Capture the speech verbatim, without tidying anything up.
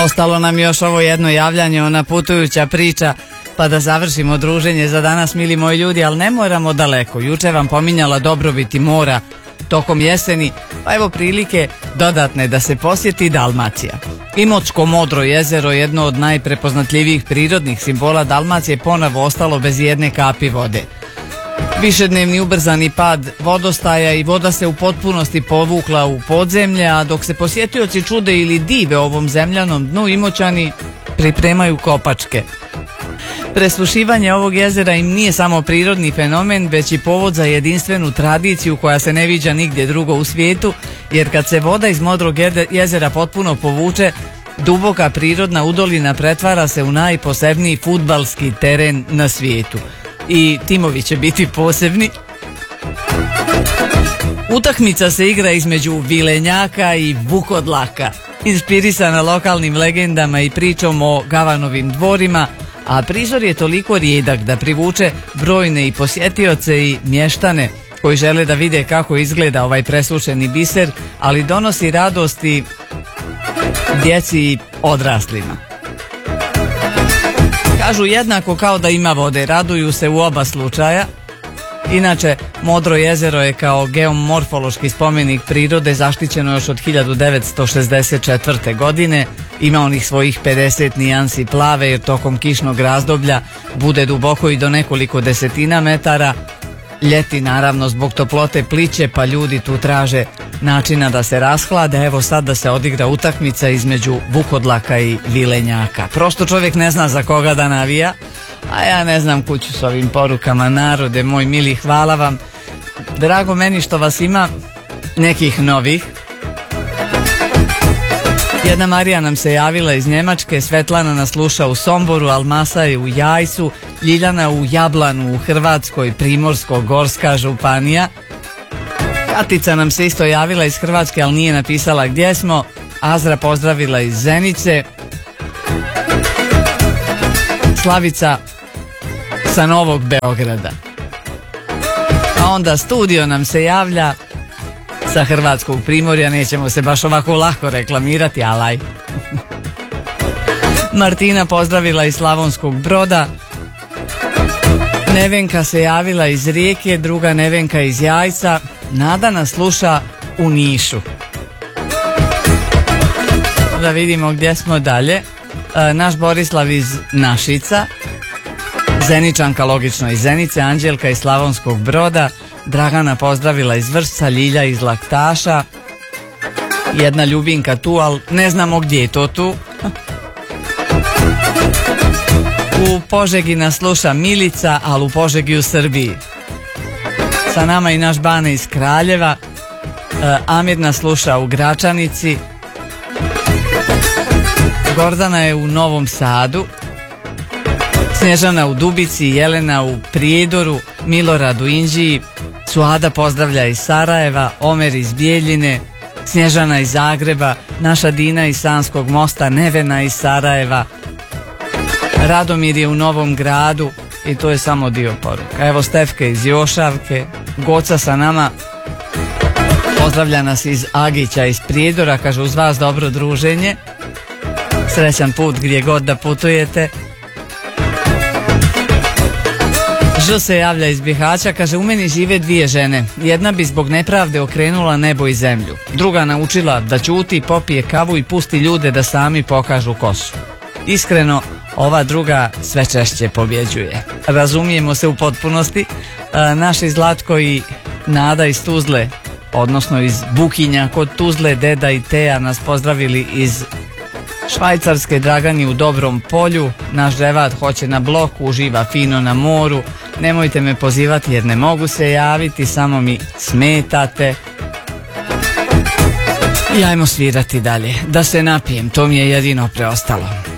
Ostalo nam još ovo jedno javljanje, ona putujuća priča, pa da završimo druženje za danas, mili moji ljudi, ali ne moramo daleko. Juče vam pominjala dobrobiti mora tokom jeseni, pa evo prilike dodatne da se posjeti Dalmacija. Imotsko Modro jezero, jedno od najprepoznatljivijih prirodnih simbola Dalmacije, ponovo ostalo bez jedne kapi vode. Višednevni ubrzani pad vodostaja i voda se u potpunosti povukla u podzemlje, a dok se posjetioci čude ili dive ovom zemljanom dnu, Imoćani pripremaju kopačke. Preslušivanje ovog jezera im nije samo prirodni fenomen, već i povod za jedinstvenu tradiciju koja se ne viđa nigdje drugo u svijetu, jer kad se voda iz Modrog jezera potpuno povuče, duboka prirodna udolina pretvara se u najposebniji fudbalski teren na svijetu. I timovi će biti posebni. Utakmica se igra između Vilenjaka i Vukodlaka, inspirisana lokalnim legendama i pričom o Gavanovim dvorima, a prizor je toliko rijedak da privuče brojne i posjetioce i mještane koji žele da vide kako izgleda ovaj presušeni biser, ali donosi radosti djeci i odraslima. Kažu jednako kao da ima vode, raduju se u oba slučaja. Inače, Modro jezero je kao geomorfološki spomenik prirode zaštićeno još od hiljadu devetsto šezdeset četvrte. godine. Ima onih svojih pedeset nijansi plave, jer tokom kišnog razdoblja bude duboko i do nekoliko desetina metara. Ljeti naravno zbog toplote pliće, pa ljudi tu traže načina da se rashlade. Evo sad da se odigra utakmica između Vukodlaka i Vilenjaka. Prosto čovjek ne zna za koga da navija, a ja ne znam kuću s ovim porukama. Narode moj mili, hvala vam. Drago meni što vas ima nekih novih. Jedna Marija nam se javila iz Njemačke, Svetlana nas sluša u Somboru, Almasa je u Jajsu, Ljiljana u Jablanu u Hrvatskoj, Primorsko-Gorska županija. Katica nam se isto javila iz Hrvatske, ali nije napisala gdje smo. Azra pozdravila iz Zenice. Slavica sa Novog Beograda. A onda studio nam se javlja sa Hrvatskog Primorja, nećemo se baš ovako lako reklamirati, alaj. Martina pozdravila iz Slavonskog Broda. Nevenka se javila iz Rijeke, druga Nevenka iz Jajca. Nada nas sluša u Nišu. Da vidimo gdje smo dalje. E, naš Borislav iz Našica. Zeničanka logično iz Zenice, Anđelka iz Slavonskog Broda. Dragana pozdravila iz Vršca, Ljilja iz Laktaša. Jedna Ljubinka tu, ali ne znamo gdje je to tu. U Požegi nas sluša Milica, ali u Požegi u Srbiji. Sa nama i naš Bane iz Kraljeva. e, Amir nas sluša u Gračanici. Gordana je u Novom Sadu. Snježana u Dubici, Jelena u Prijedoru, Milorad u Inđiji. Suada pozdravlja iz Sarajeva, Omer iz Bijeljine, Snježana iz Zagreba, naša Dina iz Sanskog Mosta, Nevena iz Sarajeva. Radomir je u Novom Gradu i to je samo dio poruka. Evo Stefke iz Jošavke, Goca sa nama, pozdravlja nas iz Agića iz Prijedora, kaže uz vas dobro druženje, srećan put gdje god da putujete. Ž se javlja iz Bihaća, kaže u meni žive dvije žene, jedna bi zbog nepravde okrenula nebo i zemlju, druga naučila da ćuti, popije kavu i pusti ljude da sami pokažu kosu. Iskreno, ova druga sve češće pobjeđuje. Razumijemo se u potpunosti. E, naši Zlatko i Nada iz Tuzle, odnosno iz Bukinja kod Tuzle, Deda i Teja nas pozdravili iz Švajcarske, Dragani u Dobrom Polju. Naš Dževat hoće na blok, uživa fino na moru. Nemojte me pozivati jer ne mogu se javiti, samo mi smetate. I ajmo svirati dalje, da se napijem, to mi je jedino preostalo.